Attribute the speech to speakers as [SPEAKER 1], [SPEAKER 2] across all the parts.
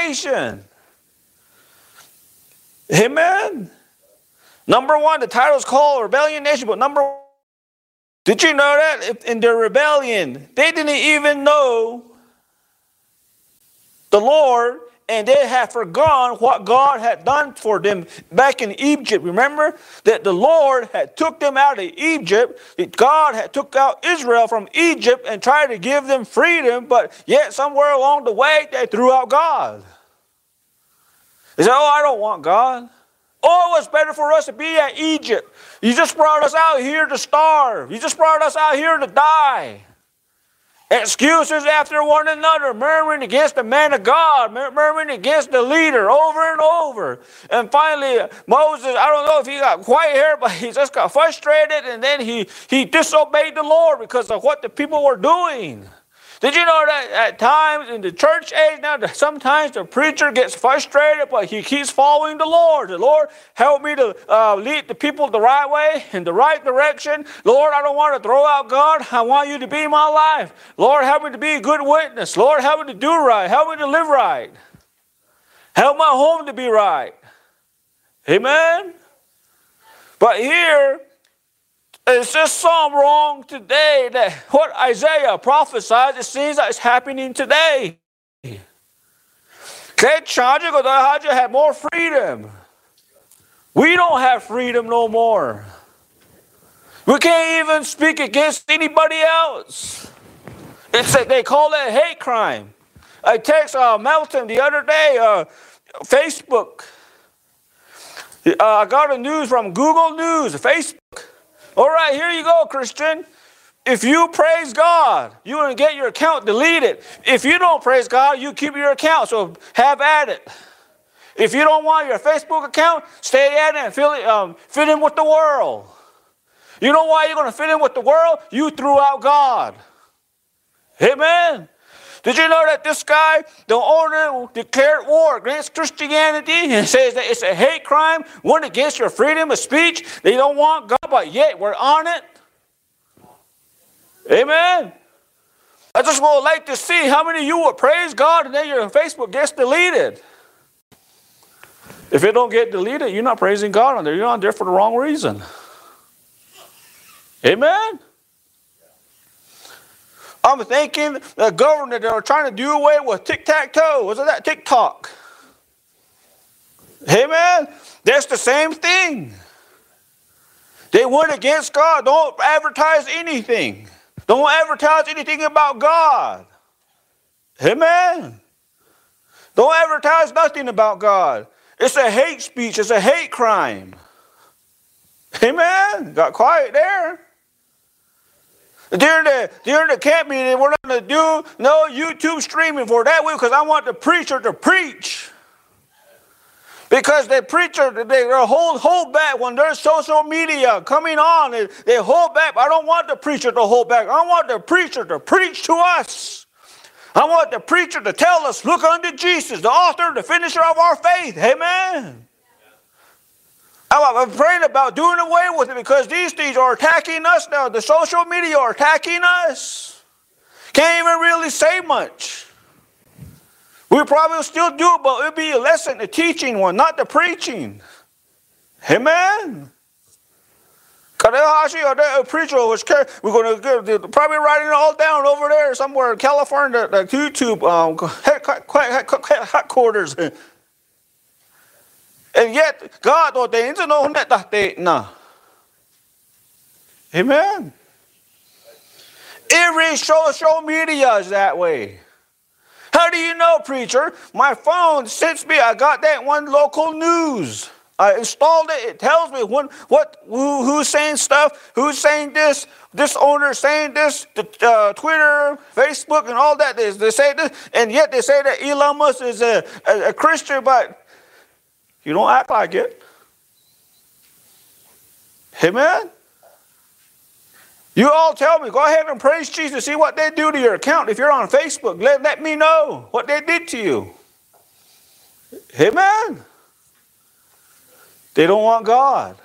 [SPEAKER 1] nation. Amen. Number one, the title is called Rebellion Nation, but number one, did you know that in their rebellion, they didn't even know the Lord, and they had forgotten what God had done for them back in Egypt. Remember that the Lord had took them out of Egypt. God had took out Israel from Egypt and tried to give them freedom, but yet somewhere along the way, they threw out God. They said, oh, I don't want God. Oh, it was better for us to be at Egypt. You just brought us out here to starve. You just brought us out here to die. Excuses after one another, murmuring against the man of God, murmuring against the leader over and over. And finally, Moses, I don't know if he got quiet here, but he just got frustrated, and then he disobeyed the Lord because of what the people were doing. Did you know that at times in the church age now, sometimes the preacher gets frustrated, but he keeps following the Lord. The Lord, help me to lead the people the right way, in the right direction. Lord, I don't want to throw out God. I want you to be my life. Lord, help me to be a good witness. Lord, help me to do right. Help me to live right. Help my home to be right. Amen? But here, it's just some wrong today that what Isaiah prophesied, it seems that it's happening today. Kaya had more freedom. We don't have freedom no more. We can't even speak against anybody else. They call it a hate crime. I text Melton the other day, Facebook. I got the news from Google News, Facebook. All right, here you go, Christian. If you praise God, you're going to get your account deleted. If you don't praise God, you keep your account, so have at it. If you don't want your Facebook account, stay at it and fit in with the world. You know why you're going to fit in with the world? You threw out God. Amen. Did you know that this guy, the owner, declared war against Christianity and says that it's a hate crime, one against your freedom of speech? They don't want God, but yet we're on it. Amen. I just would like to see how many of you will praise God and then your Facebook gets deleted. If it don't get deleted, you're not praising God on there. You're on there for the wrong reason. Amen. I'm thinking the government, they were trying to do away with tic-tac-toe. Wasn't that TikTok? Amen. That's the same thing. They went against God. Don't advertise anything. Don't advertise anything about God. Amen. Don't advertise nothing about God. It's a hate speech. It's a hate crime. Amen. Got quiet there. During the camp meeting, we're not going to do no YouTube streaming for that way because I want the preacher to preach. Because the preacher, they hold back when there's social media coming on. They hold back. I don't want the preacher to hold back. I want the preacher to preach to us. I want the preacher to tell us, look unto Jesus, the author, the finisher of our faith. Amen. I'm praying about doing away with it because these things are attacking us now. The social media are attacking us. Can't even really say much. We probably will still do it, but it'll be a lesson, the teaching one, not the preaching. Amen. A preacher was we're going to probably writing it all down over there somewhere in California, the YouTube headquarters. And yet, God ordains and no na. Amen. Every social media is that way. How do you know, preacher? My phone sends me, I got that one local news. I installed it. It tells me who's saying stuff, who's saying this owner saying this, Twitter, Facebook, and all that. They say this, and yet they say that Elon Musk is a Christian, but you don't act like it. Amen? You all tell me, go ahead and praise Jesus. See what they do to your account. If you're on Facebook, let me know what they did to you. Amen? They don't want God.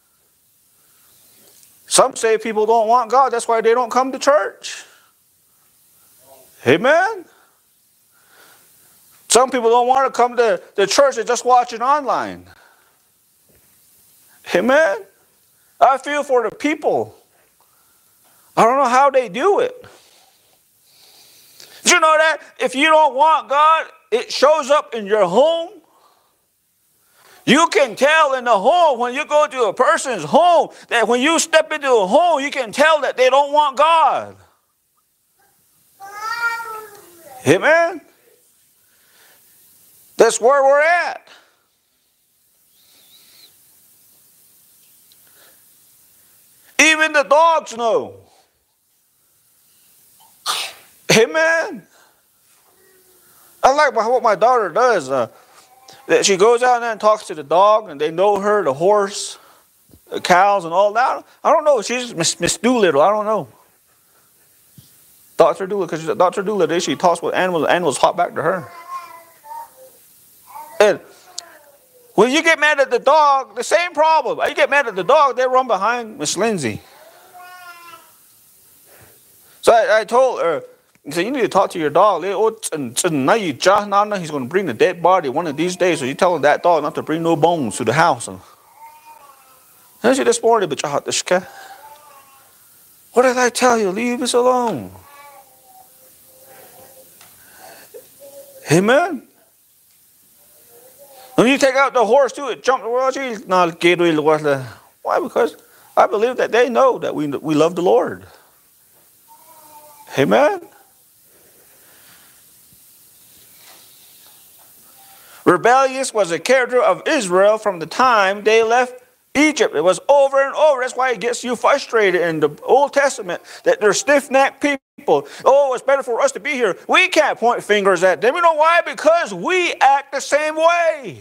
[SPEAKER 1] Some say people don't want God. That's why they don't come to church. Amen? Some people don't want to come to the church, they just watch it online. Amen? I feel for the people. I don't know how they do it. Did you know that if you don't want God, it shows up in your home? You can tell in the home, when you go to a person's home, that when you step into a home, you can tell that they don't want God. Amen? That's where we're at. Even the dogs know. Amen? I like what my daughter does. That she goes out there and talks to the dog, and they know her, the horse, the cows, and all that. I don't know. She's Miss Doolittle. I don't know. Dr. Doolittle, because Dr. Doolittle, she talks with animals, and animals hop back to her. And when you get mad at the dog, the same problem. You get mad at the dog, they run behind Miss Lindsay. So I told her, he said, you need to talk to your dog. He's going to bring the dead body one of these days. So you tell that dog not to bring no bones to the house. And I said, this morning, what did I tell you? Leave us alone. Amen? When you take out the horse too, it jumped. Why? Because I believe that they know that we love the Lord. Amen? Rebellious was the character of Israel from the time they left Egypt. It was over and over. That's why it gets you frustrated in the Old Testament that they're stiff-necked people. Oh, it's better for us to be here. We can't point fingers at them. You know why? Because we act the same way.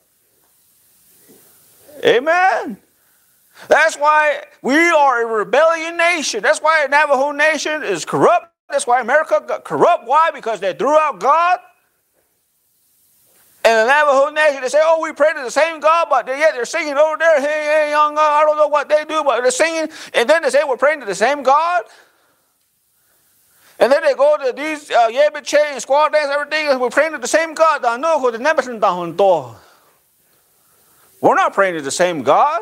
[SPEAKER 1] Amen. That's why we are a rebellion nation. That's why the Navajo nation is corrupt. That's why America got corrupt. Why? Because they threw out God. And the Navajo nation, they say, oh, we pray to the same God, but yet they're singing over there, hey, hey, young God, I don't know what they do, but they're singing. And then they say, we're praying to the same God. And then they go to these Yebiche and squad dance, everything, and we're praying to the same God. We're not praying to the same God.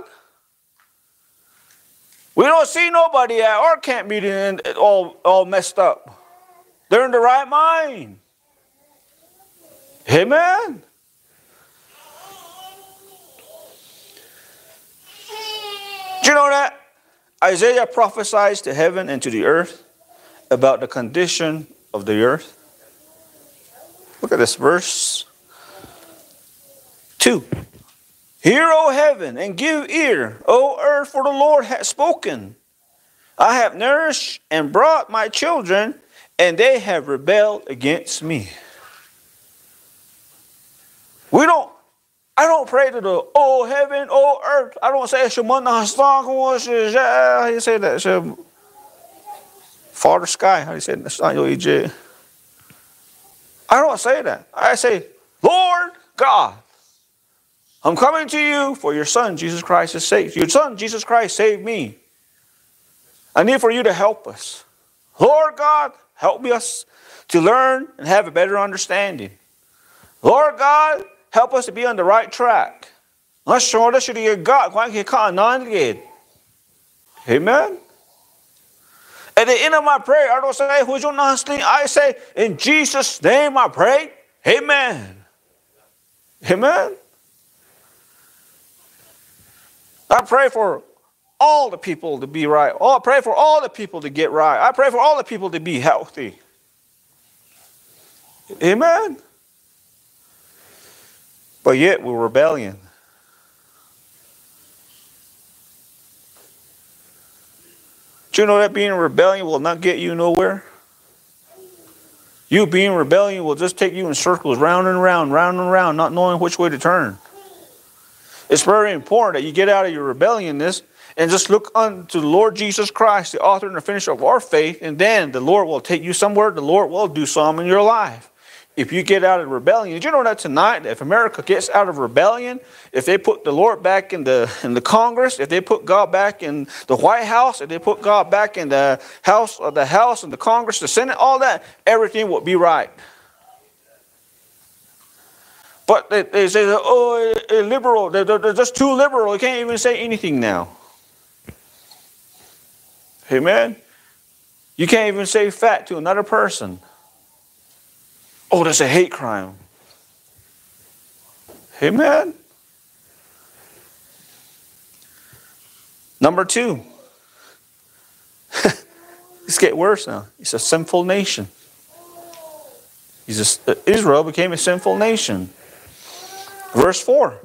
[SPEAKER 1] We don't see nobody at our camp meeting all messed up. They're in the right mind. Amen. Do you know that Isaiah prophesies to heaven and to the earth about the condition of the earth? Look at this verse 2. Hear, O heaven, and give ear, O earth, for the Lord hath spoken. I have nourished and brought my children, and they have rebelled against me. I don't pray to the oh heaven, oh earth. I don't say how do you say that? Father sky. How do you say that? I don't say that. I say, Lord God, I'm coming to you for your Son, Jesus Christ's sake. Your Son, Jesus Christ, saved me. I need for you to help us. Lord God, help us to learn and have a better understanding. Lord God, help us to be on the right track. Amen? At the end of my prayer, I don't say, I say, in Jesus' name I pray. Amen. Amen. I pray for all the people to be right. I pray for all the people to get right. I pray for all the people to be healthy. Amen. But yet we're rebellion. Do you know that being in rebellion will not get you nowhere? You being in rebellion will just take you in circles, round and round, not knowing which way to turn. It's very important that you get out of your rebelliousness and just look unto the Lord Jesus Christ, the author and the finisher of our faith, and then the Lord will take you somewhere. The Lord will do something in your life. If you get out of rebellion, did you know that tonight, if America gets out of rebellion, if they put the Lord back in the Congress, if they put God back in the White House, if they put God back in the House and the Congress, the Senate, all that, everything will be right. But they say, oh, liberal. They're just too liberal. You can't even say anything now. Amen? You can't even say fat to another person. Oh, that's a hate crime. Amen? Number 2. It's getting worse now. It's a sinful nation. Israel became a sinful nation. Verse 4.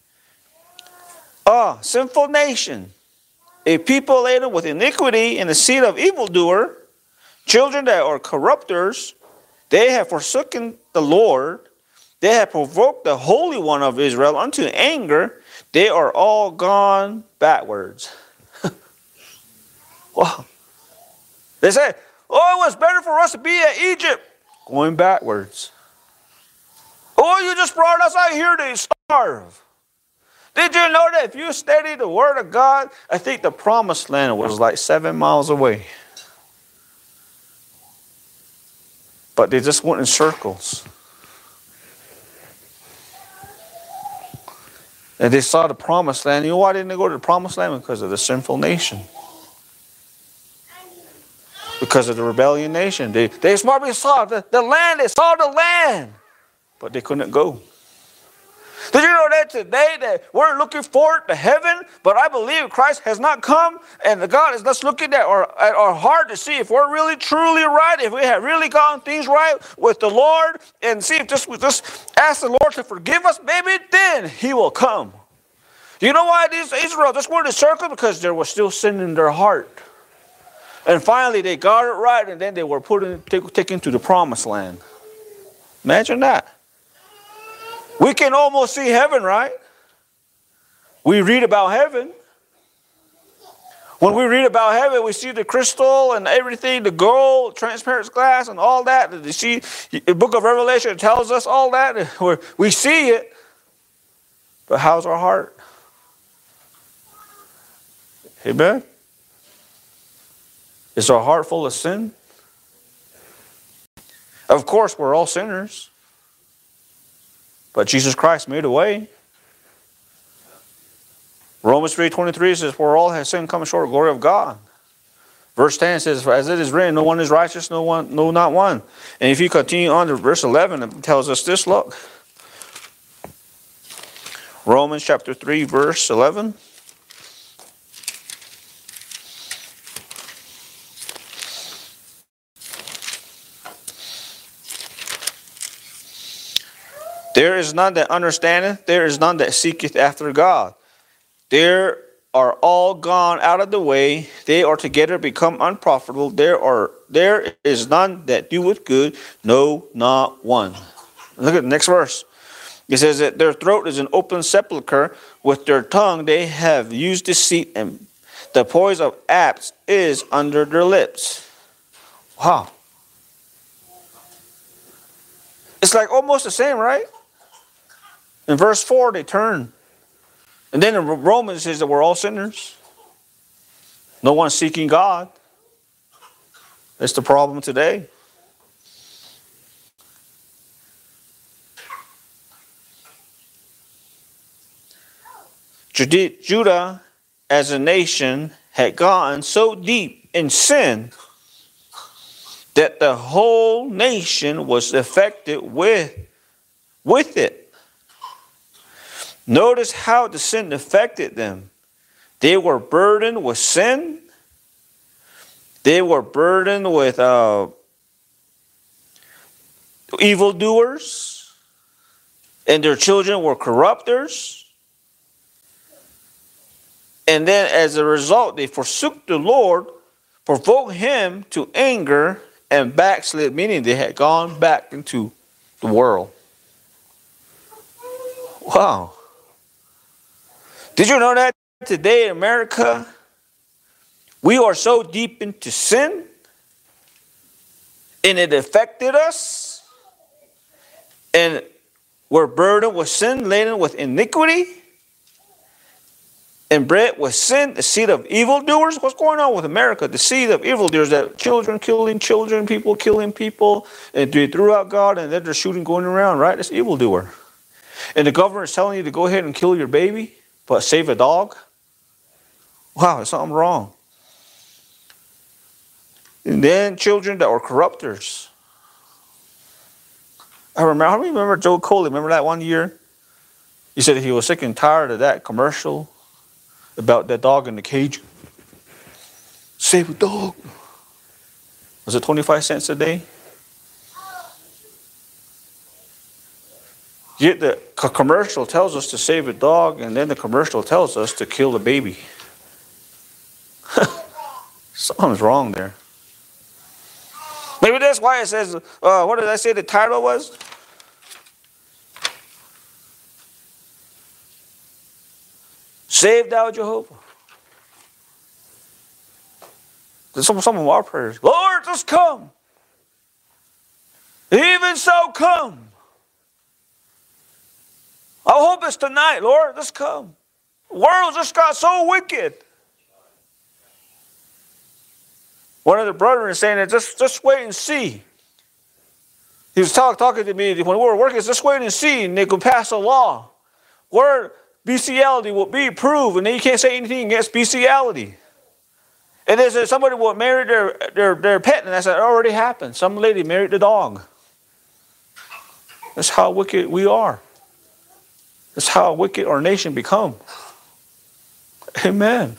[SPEAKER 1] Sinful nation. A people laden with iniquity and the seed of evildoer, children that are corrupters, they have forsaken the Lord. They have provoked the Holy One of Israel unto anger. They are all gone backwards. Wow. They say, oh, it was better for us to be at Egypt. Going backwards. Oh, you just brought us out here to starve. Did you know that if you study the Word of God, I think the promised land was like 7 miles away. But they just went in circles. And they saw the promised land. You know why didn't they go to the promised land? Because of the sinful nation. Because of the rebellion nation. They probably saw the land. They saw the land. But they couldn't go. Did you know that today that we're looking forward to heaven, but I believe Christ has not come, and God is just looking at our heart to see if we're really truly right, if we have really gotten things right with the Lord, and see if we just ask the Lord to forgive us, maybe then He will come. You know why Israel just went in a circle? Because there was still sin in their heart. And finally they got it right, and then they were taken to the promised land. Imagine that. We can almost see heaven, right? We read about heaven. When we read about heaven, we see the crystal and everything, the gold, transparent glass, and all that. You see, the book of Revelation tells us all that. We see it. But how's our heart? Amen? Is our heart full of sin? Of course, we're all sinners. But Jesus Christ made a way. Romans 3:23 says, for all have sinned, come short of the glory of God. Verse 10 says, for as it is written, no one is righteous, no, not one. And if you continue on to verse 11, it tells us this, look. Romans chapter 3, verse 11. There is none that understandeth, there is none that seeketh after God. There are all gone out of the way, they are together become unprofitable. There is none that doeth good, no, not one. Look at the next verse. It says that their throat is an open sepulchre, with their tongue they have used deceit, and the poison of asps is under their lips. Wow. It's like almost the same, right? In verse 4, they turn. And then in Romans, it says that we're all sinners. No one's seeking God. That's the problem today. Judah, as a nation, had gone so deep in sin that the whole nation was affected with it. Notice how the sin affected them. They were burdened with sin. They were burdened with evildoers. And their children were corrupters. And then as a result, they forsook the Lord, provoked Him to anger, and backslid, meaning they had gone back into the world. Wow. Did you know that today in America, we are so deep into sin, and it affected us, and we're burdened with sin, laden with iniquity, and bred with sin, the seed of evildoers? What's going on with America? The seed of evildoers, that children killing children, people killing people, and they threw out God, and then they're shooting going around, right? That's evildoer. And the government is telling you to go ahead and kill your baby, but save a dog? Wow, there's something wrong. And then children that were corrupters. I remember Joe Coley. Remember that one year? He said he was sick and tired of that commercial about that dog in the cage. Save a dog. Was it 25 cents a day? Yet the commercial tells us to save a dog, and then the commercial tells us to kill the baby. Something's wrong there. Maybe that's why it says, what did I say the title was? Save thou Jehovah. Some of our prayers. Lord, just come. Even so, come. I hope it's tonight, Lord. Just come. The world just got so wicked. One of the brethren is saying that just wait and see. He was talking to me when we were working. Just wait and see, and they could pass a law where bestiality will be approved, and then you can't say anything against bestiality. And they said somebody will marry their pet, and I said it already happened. Some lady married the dog. That's how wicked we are. That's how wicked our nation become. Amen.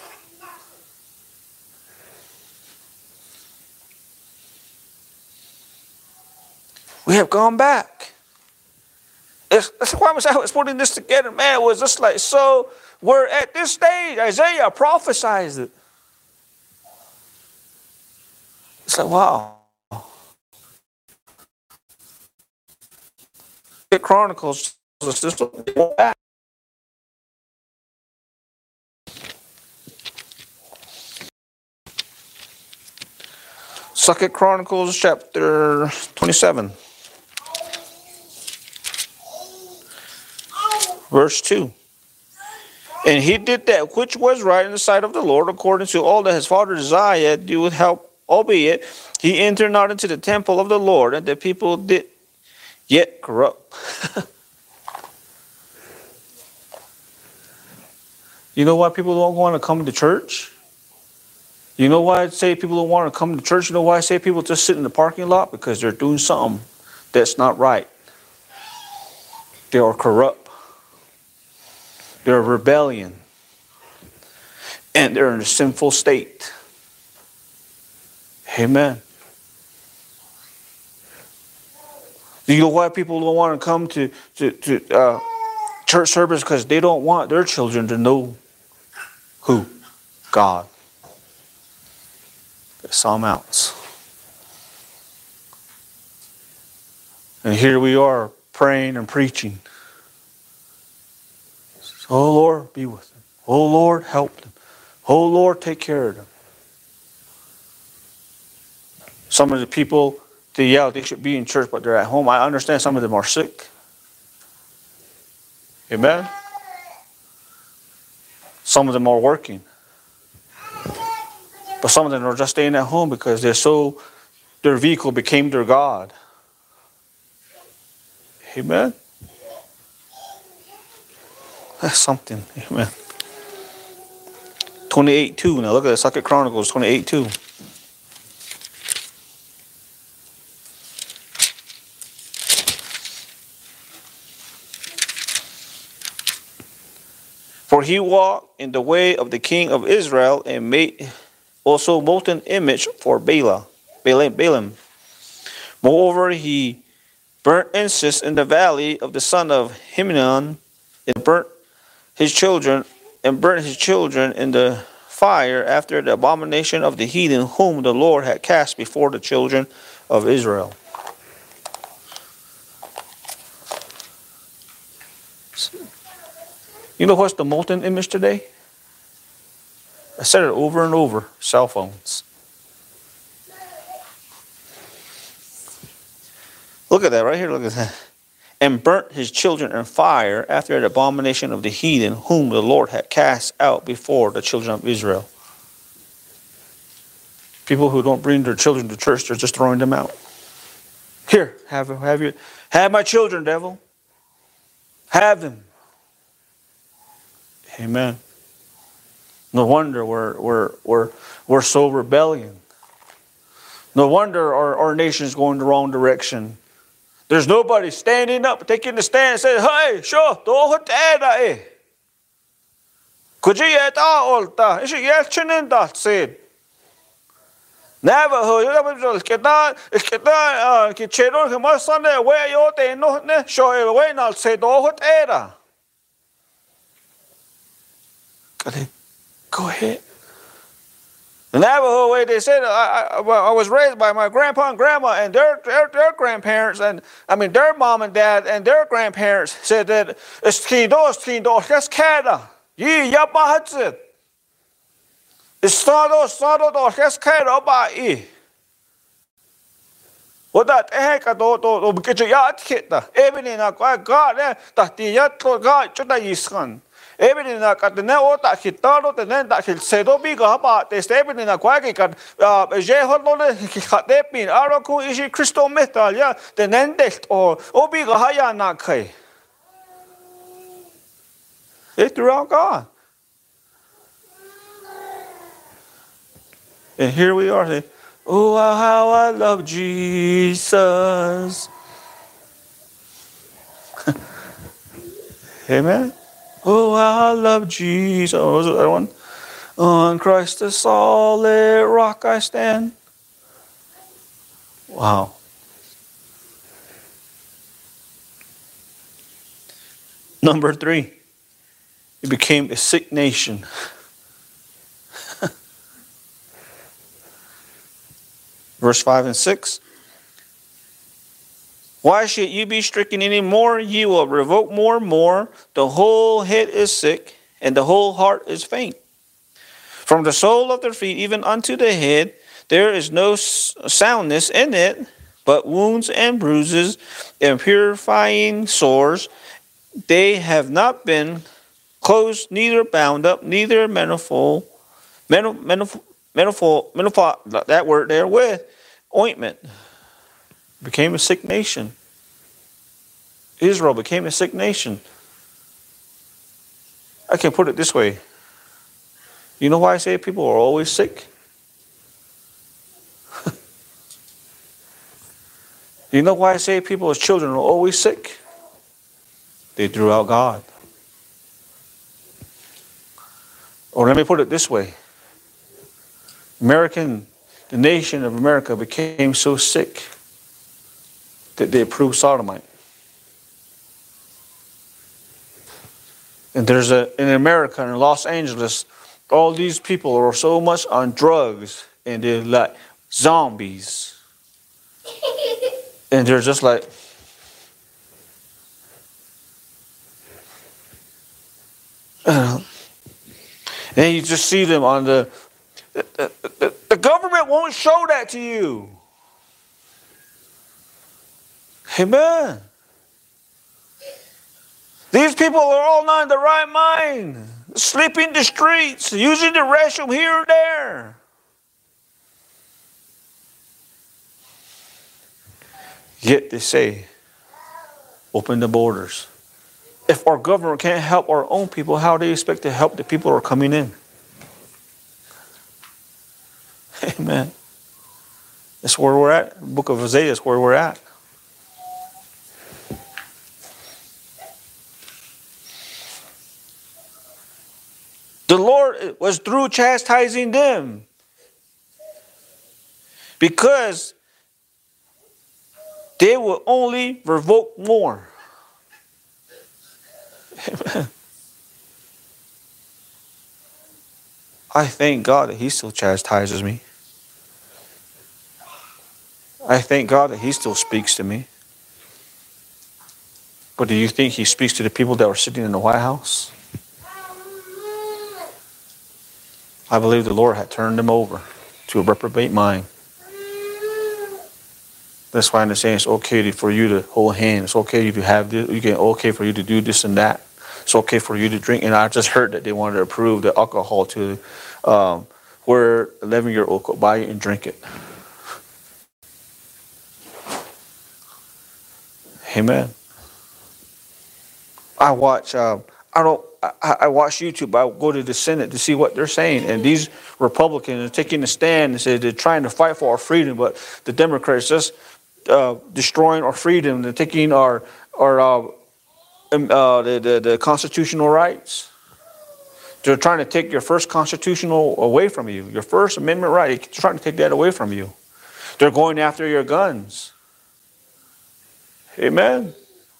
[SPEAKER 1] We have gone back. That's why I was putting this together. Man, it was just like, so we're at this stage. Isaiah prophesied it. It's like, wow. It Chronicles us this back. Second Chronicles chapter 27. Verse 2. And he did that which was right in the sight of the Lord, according to all that his father Uzziah did with help, albeit he entered not into the temple of the Lord, and the people did yet corrupt. You know why people don't want to come to church? You know why I say people don't want to come to church? You know why I say people just sit in the parking lot? Because they're doing something that's not right. They are corrupt. They're rebellion. And they're in a sinful state. Amen. Do you know why people don't want to come to church service? Because they don't want their children to know who? God. Some else. And here we are praying and preaching. Oh Lord, be with them. Oh Lord, help them. Oh Lord, take care of them. Some of the people, they should be in church, but they're at home. I understand some of them are sick. Amen? Some of them are working. But some of them are just staying at home because their vehicle became their God. Amen? That's something. Amen. 28:2. Now look at the 2 Chronicles 28:2. For he walked in the way of the king of Israel and made also molten image for Balaam. Moreover, he burnt incense in the valley of the son of Hinnom, and burnt his children in the fire after the abomination of the heathen whom the Lord had cast before the children of Israel. You know what's the molten image today? I said it over and over. Cell phones. Look at that right here. Look at that. And burnt his children in fire after the abomination of the heathen whom the Lord had cast out before the children of Israel. People who don't bring their children to church, they're just throwing them out. Here, have my children, devil. Have him. Amen. No wonder we're so rebellion. No wonder our nation's going the wrong direction. There's nobody standing up, taking the stand and saying, hey, sure, don't eh. Could you yet all that? Is it yet chinin that said? Navajo, it's get that, get chedon, he must Sunday away your day, no, show away, and I'll say, don't eh. Go ahead. The Navajo way, they said, I was raised by my grandpa and grandma and their grandparents, and I mean their mom and dad and their grandparents said that it's kindo, that's kada. Ye yabahatsit. It's sado, that's kada ba e. What that heka do get you yat kit da. Even in a God, that the yat God, chuta yiskan. Everything that the net that he thought the net that he said, oh, big about this, everything that quacky got, Jehovah, he had that been, Araku is a crystal metal, yeah, the Nendecht or big Haya Nakai. It's throughout God. And here we are saying, oh, how I love Jesus. Amen. Oh, I love Jesus. Oh, what was that one? On Christ the solid rock I stand. Wow. Number 3. It became a sick nation. Verse 5 and 6. Why should you be stricken any more? Ye will revoke more and more. The whole head is sick, and the whole heart is faint. From the sole of their feet even unto the head, there is no soundness in it, but wounds and bruises and purifying sores. They have not been closed, neither bound up, neither manifold, that word there with ointment. Became a sick nation. Israel became a sick nation. I can put it this way. You know why I say people are always sick? You know why I say people as children are always sick? They threw out God. Or let me put it this way. The nation of America became so sick that they approved sodomite. And there's in America, in Los Angeles, all these people are so much on drugs and they're like zombies. And they're just like, and you just see them on the government won't show that to you. Amen. These people are all not in the right mind. Sleeping in the streets, using the restroom here and there. Yet they say, open the borders. If our government can't help our own people, how do they expect to help the people who are coming in? Amen. That's where we're at. The book of Isaiah is where we're at. The Lord was through chastising them because they will only revoke more. Amen. I thank God that He still chastises me. I thank God that He still speaks to me. But do you think He speaks to the people that were sitting in the White House? I believe the Lord had turned them over to a reprobate mind. That's why I'm saying it's okay for you to hold hands. It's okay to have this. Okay for you to do this and that. It's okay for you to drink. And I just heard that they wanted to approve the alcohol to where 11-year-old could buy it and drink it. Amen. I watch. I watch YouTube. I go to the Senate to see what they're saying, and these Republicans are taking a stand and say they're trying to fight for our freedom, but the Democrats just destroying our freedom. They're taking the constitutional rights. They're trying to take your first constitutional away from you, your First Amendment right. They're trying to take that away from you. They're going after your guns. Amen.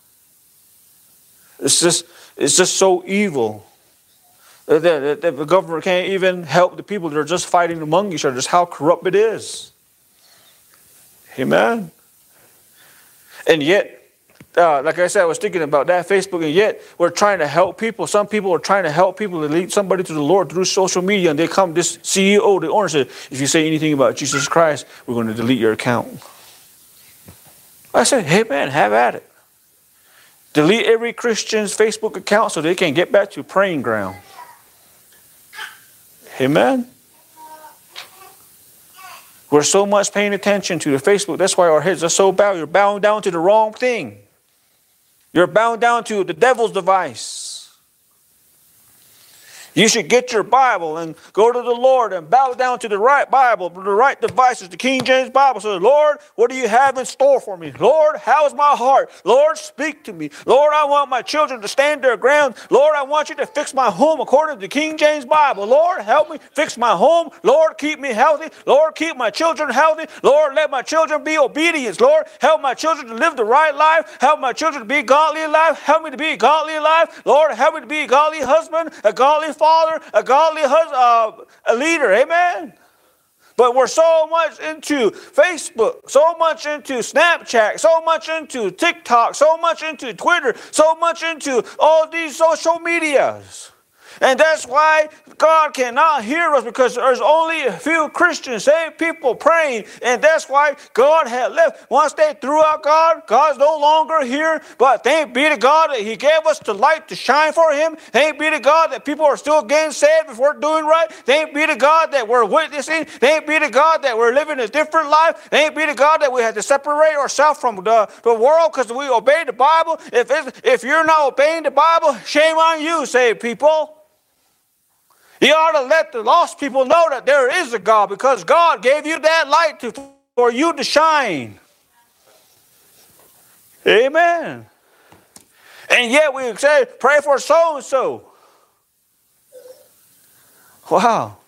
[SPEAKER 1] It's just so evil. The government can't even help the people that are just fighting among each other. Just how corrupt it is. Amen. And yet, like I said, I was thinking about that Facebook, and yet we're trying to help people. Some people are trying to help people to lead somebody to the Lord through social media, and they come, this CEO, the owner said, if you say anything about Jesus Christ, we're going to delete your account. I said, hey man, have at it. Delete every Christian's Facebook account so they can get back to praying ground. Amen. We're so much paying attention to the Facebook. That's why our heads are so bowed. You're bowing down to the wrong thing. You're bowing down to the devil's device. You should get your Bible and go to the Lord and bow down to the right Bible, the right devices, the King James Bible. So, Lord, what do you have in store for me? Lord, how's my heart? Lord, speak to me. Lord, I want my children to stand their ground. Lord, I want you to fix my home according to the King James Bible. Lord, help me fix my home. Lord, keep me healthy. Lord, keep my children healthy. Lord, let my children be obedient. Lord, help my children to live the right life. Help my children to be godly life. Help me to be a godly life. Lord, help me to be a godly husband, a godly father, a godly a leader. Amen. But we're so much into Facebook, so much into Snapchat, so much into TikTok, so much into Twitter, so much into all these social medias. And that's why God cannot hear us, because there's only a few Christians, saved people praying. And that's why God had left. Once they threw out God, God's no longer here. But thank be to God that He gave us the light to shine for Him. Thank be to God that people are still getting saved if we're doing right. Thank be to God that we're witnessing. Thank be to God that we're living a different life. Thank be to God that we have to separate ourselves from the world because we obey the Bible. If you're not obeying the Bible, shame on you, saved people. You ought to let the lost people know that there is a God, because God gave you that light for you to shine. Amen. And yet we say, pray for so-and-so. Wow.